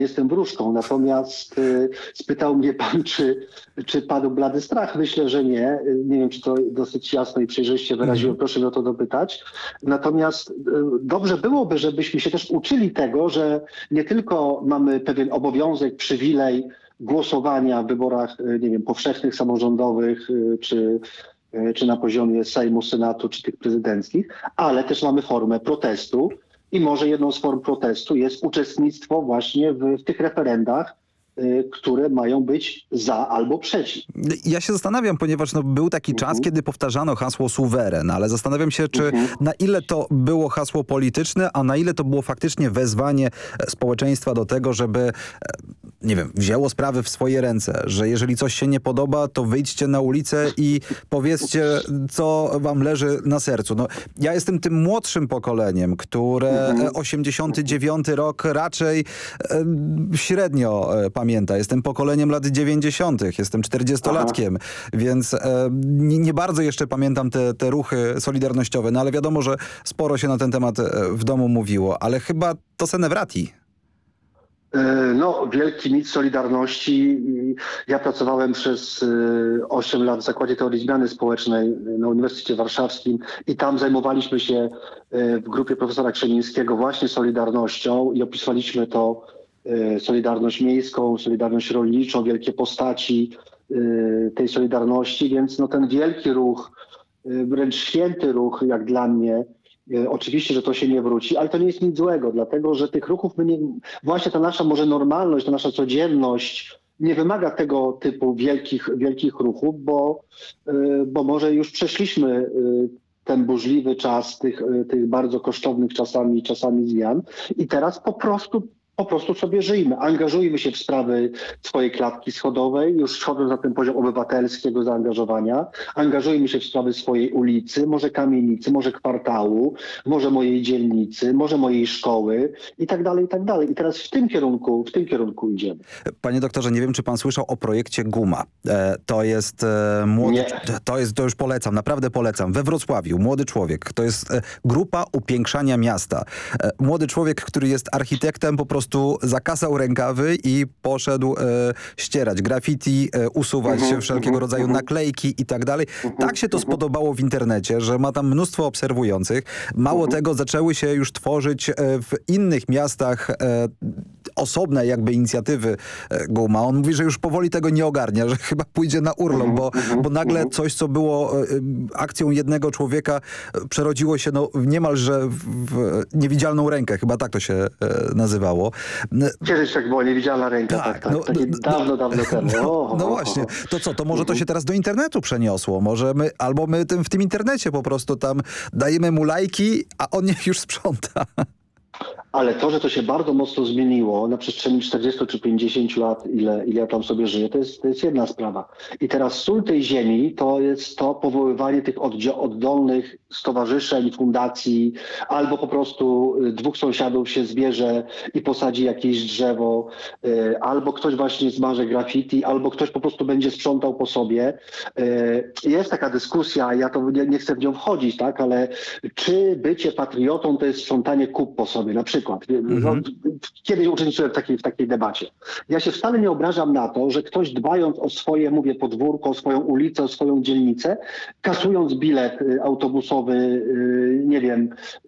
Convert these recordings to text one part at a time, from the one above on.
jestem wróżką. Natomiast spytał mnie pan, czy padł blady strach. Myślę, że nie. Nie wiem, czy to dosyć jasno i przejrzyście wyraziłem. Proszę mnie o to dopytać. Natomiast dobrze byłoby, żebyśmy się też uczyli tego, że nie tylko mamy pewien obowiązek, przywilej głosowania w wyborach, nie wiem, powszechnych, samorządowych, czy na poziomie Sejmu, Senatu, czy tych prezydenckich, ale też mamy formę protestu i może jedną z form protestu jest uczestnictwo właśnie w tych referendach, które mają być za albo przeciw. Ja się zastanawiam, ponieważ był taki czas, kiedy powtarzano hasło suweren, ale zastanawiam się, czy na ile to było hasło polityczne, a na ile to było faktycznie wezwanie społeczeństwa do tego, żeby, nie wiem, wzięło sprawy w swoje ręce, że jeżeli coś się nie podoba, to wyjdźcie na ulicę i powiedzcie, co wam leży na sercu. No, ja jestem tym młodszym pokoleniem, które 89 rok raczej średnio pamięta. Jestem pokoleniem lat 90. Jestem 40-latkiem, więc nie bardzo jeszcze pamiętam te ruchy solidarnościowe, no ale wiadomo, że sporo się na ten temat w domu mówiło, ale chyba to se ne wrati. No, wielki mit Solidarności. Ja pracowałem przez 8 lat w Zakładzie Teorii Zmiany Społecznej na Uniwersytecie Warszawskim i tam zajmowaliśmy się w grupie profesora Krzemińskiego właśnie Solidarnością i opisywaliśmy to Solidarność miejską, Solidarność rolniczą, wielkie postaci tej Solidarności, więc no, ten wielki ruch, wręcz święty ruch jak dla mnie, oczywiście, że to się nie wróci, ale to nie jest nic złego, dlatego że tych ruchów, właśnie ta nasza może normalność, ta nasza codzienność nie wymaga tego typu wielkich ruchów, bo może już przeszliśmy ten burzliwy czas tych bardzo kosztownych czasami zmian i teraz po prostu sobie żyjmy, angażujmy się w sprawy swojej klatki schodowej, już schodząc na ten poziom obywatelskiego zaangażowania, angażujmy się w sprawy swojej ulicy, może kamienicy, może kwartału, może mojej dzielnicy, może mojej szkoły i tak dalej, i tak dalej. I teraz w tym kierunku idziemy. Panie doktorze, nie wiem, czy pan słyszał o projekcie Guma. To jest młody... To już polecam, naprawdę polecam. We Wrocławiu, młody człowiek. To jest grupa upiększania miasta. Młody człowiek, który jest architektem, po prostu zakasał rękawy i poszedł ścierać graffiti, usuwać wszelkiego rodzaju naklejki i tak dalej. Tak się to spodobało w internecie, że ma tam mnóstwo obserwujących. Mało tego, zaczęły się już tworzyć w innych miastach osobne jakby inicjatywy Guma. On mówi, że już powoli tego nie ogarnia, że chyba pójdzie na urlop, bo nagle coś, co było akcją jednego człowieka, przerodziło się niemalże w niewidzialną rękę. Chyba tak to się nazywało. Kiedyś tak było, niewidzialna ręka. Tak. Dawno temu. No właśnie. To co, to może to się teraz do internetu przeniosło? Może my w tym internecie po prostu tam dajemy mu lajki, a on niech już sprząta. Ale to, że to się bardzo mocno zmieniło na przestrzeni 40 czy 50 lat, ile ja tam sobie żyję, to jest jedna sprawa. I teraz sól tej ziemi to jest to powoływanie tych oddolnych stowarzyszeń, fundacji, albo po prostu dwóch sąsiadów się zbierze i posadzi jakieś drzewo, albo ktoś właśnie zmaże graffiti, albo ktoś po prostu będzie sprzątał po sobie. Jest taka dyskusja, ja to nie chcę w nią wchodzić, tak, ale czy bycie patriotą to jest sprzątanie kup po sobie, na przykład. Kiedyś uczestniczyłem w takiej debacie. Ja się wcale nie obrażam na to, że ktoś dbając o swoje, podwórko, o swoją ulicę, o swoją dzielnicę, kasując bilet autobusowy, nie wiem,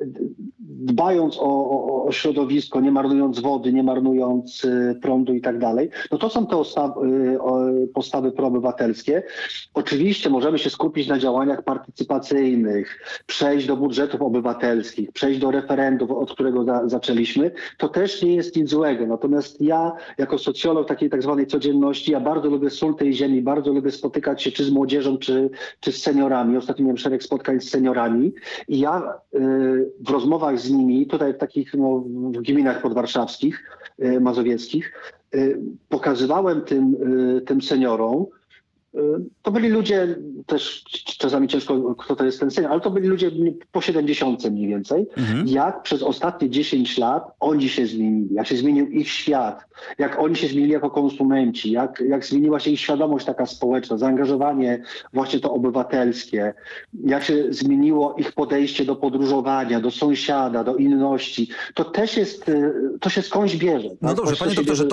dbając o środowisko, nie marnując wody, nie marnując prądu i tak dalej, no to są te postawy proobywatelskie. Oczywiście możemy się skupić na działaniach partycypacyjnych, przejść do budżetów obywatelskich, przejść do referendum, od którego zaczęliśmy. To też nie jest nic złego. Natomiast ja, jako socjolog takiej tak zwanej codzienności, ja bardzo lubię sól tej ziemi, bardzo lubię spotykać się czy z młodzieżą, czy z seniorami. Ostatnio miałem szereg spotkań z seniorami i ja w rozmowach z nimi, tutaj w takich w gminach podwarszawskich, mazowieckich, pokazywałem tym seniorom, To byli ludzie, też czasami ciężko, kto to jest ten senior, ale to byli ludzie po 70 mniej więcej. Jak przez ostatnie 10 lat oni się zmienili, jak się zmienił ich świat, jak oni się zmienili jako konsumenci, jak zmieniła się ich świadomość taka społeczna, zaangażowanie właśnie to obywatelskie, jak się zmieniło ich podejście do podróżowania, do sąsiada, do inności. To też jest, to się skądś bierze. No tak? dobrze, panie doktorze,